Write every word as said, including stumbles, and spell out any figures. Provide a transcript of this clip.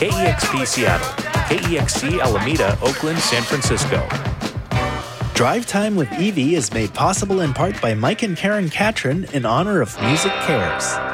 K E X P Seattle, K E X C Alameda, Oakland, San Francisco. Drive Time with Evie is made possible in part by Mike and Karen Catron in honor of Music Cares.